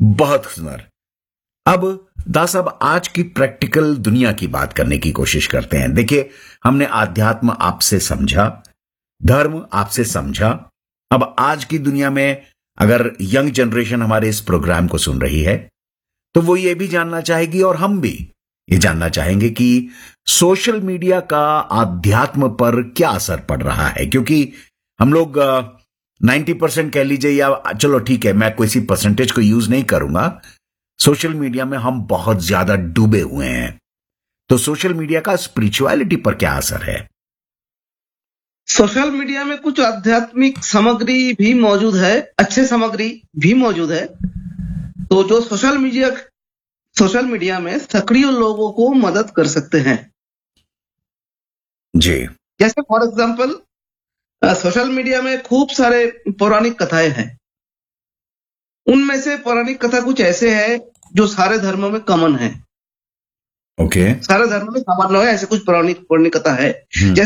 बहुत सुंदर। अब दास साहब आज की प्रैक्टिकल दुनिया की बात करने की कोशिश करते हैं। देखिए, हमने आध्यात्म आपसे समझा, धर्म आपसे समझा। अब आज की दुनिया में अगर यंग जनरेशन हमारे इस प्रोग्राम को सुन रही है तो वो ये भी जानना चाहेगी और हम भी ये जानना चाहेंगे कि सोशल मीडिया का आध्यात्म पर क्या असर पड़ रहा है। क्योंकि हम लोग 90% कह लीजिए, या चलो ठीक है, मैं किसी परसेंटेज को यूज नहीं करूंगा, सोशल मीडिया में हम बहुत ज्यादा डूबे हुए हैं। तो सोशल मीडिया का स्पिरिचुअलिटी पर क्या असर है? सोशल मीडिया में कुछ आध्यात्मिक सामग्री भी मौजूद है, अच्छे सामग्री भी मौजूद है। तो जो सोशल मीडिया में सक्रिय लोगों को मदद कर सकते हैं। जी। जैसे फॉर एग्जांपल, सोशल मीडिया में खूब सारे पौराणिक कथाएं हैं। उनमें से पौराणिक कथा कुछ ऐसे है जो सारे धर्मों में कॉमन है। ओके। सारे धर्मों में कॉमन है, ऐसे कुछ पौराणिक कथा है।